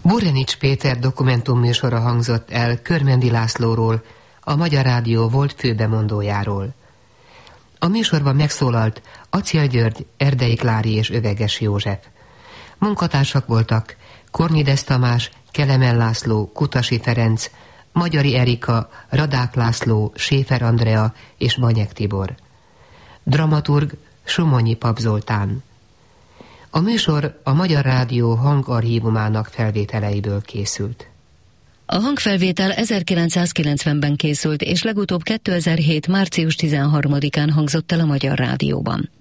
Burenics Péter dokumentumműsora hangzott el Körmendi Lászlóról, a Magyar Rádió volt főbemondójáról. A műsorban megszólalt Acél György, Erdei Klári és Öveges József. Munkatársak voltak Kornides Tamás, Kelemen László, Kutasi Ferenc, Magyari Erika, Radák László, Séfer Andrea és Banyek Tibor. Dramaturg Somonyi Pap Zoltán. A műsor a Magyar Rádió hangarchívumának felvételeiből készült. A hangfelvétel 1990-ben készült, és legutóbb 2007. március 13-án hangzott el a Magyar Rádióban.